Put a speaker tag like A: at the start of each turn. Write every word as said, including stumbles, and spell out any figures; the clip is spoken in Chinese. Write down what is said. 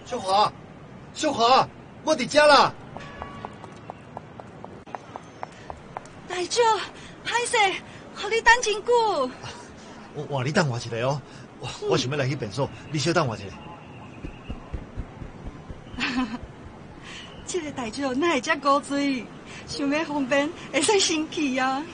A: 秀华，秀华，我伫遮啦！
B: 大舅，歹势，互你等真久。
A: 我换你等我一下哦，我我想要来去便所，你稍等我一下。
B: 这个大舅哪会遮古锥？想要方便，会使生气啊？